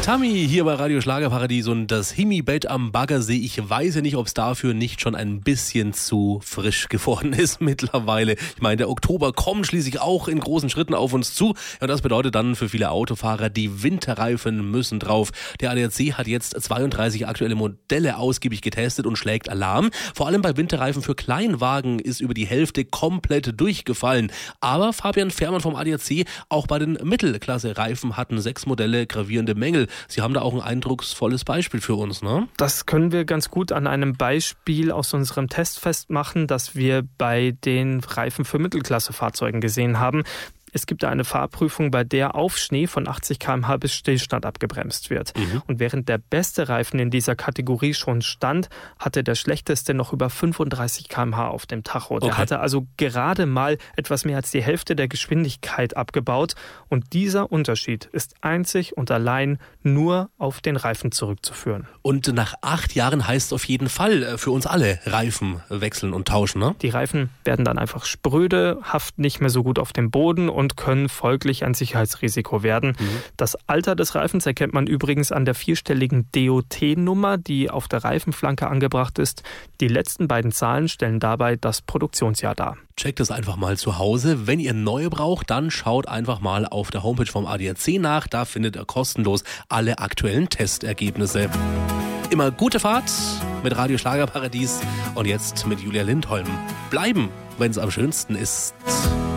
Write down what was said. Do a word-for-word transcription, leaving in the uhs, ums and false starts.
Tammy hier bei Radio Schlagerparadies und das Himmi-Bett am Baggersee. Ich weiß ja nicht, ob es dafür nicht schon ein bisschen zu frisch geworden ist mittlerweile. Ich meine, der Oktober kommt schließlich auch in großen Schritten auf uns zu. Ja, das bedeutet dann für viele Autofahrer, die Winterreifen müssen drauf. Der A D A C hat jetzt zweiunddreißig aktuelle Modelle ausgiebig getestet und schlägt Alarm. Vor allem bei Winterreifen für Kleinwagen ist über die Hälfte komplett durchgefallen. Aber Fabian Fährmann vom A D A C, auch bei den Mittelklasse-Reifen hatten sechs Modelle gravierende Mängel. Sie haben da auch ein eindrucksvolles Beispiel für uns, ne? Das können wir ganz gut an einem Beispiel aus unserem Test festmachen, das wir bei den Reifen für Mittelklasse-Fahrzeugen gesehen haben. Es gibt eine Fahrprüfung, bei der auf Schnee von achtzig Kilometer pro Stunde bis Stillstand abgebremst wird. Mhm. Und während der beste Reifen in dieser Kategorie schon stand, hatte der schlechteste noch über fünfunddreißig Kilometer pro Stunde auf dem Tacho. Der okay. hatte also gerade mal etwas mehr als die Hälfte der Geschwindigkeit abgebaut. Und dieser Unterschied ist einzig und allein nur auf den Reifen zurückzuführen. Und nach acht Jahren heißt es auf jeden Fall für uns alle Reifen wechseln und tauschen, ne? Die Reifen werden dann einfach spröde, haften nicht mehr so gut auf dem Boden und und können folglich ein Sicherheitsrisiko werden. Mhm. Das Alter des Reifens erkennt man übrigens an der vierstelligen D O T-Nummer, die auf der Reifenflanke angebracht ist. Die letzten beiden Zahlen stellen dabei das Produktionsjahr dar. Checkt es einfach mal zu Hause. Wenn ihr neue braucht, dann schaut einfach mal auf der Homepage vom A D A C nach. Da findet ihr kostenlos alle aktuellen Testergebnisse. Immer gute Fahrt mit Radio Schlagerparadies und jetzt mit Julia Lindholm. Bleiben, wenn es am schönsten ist.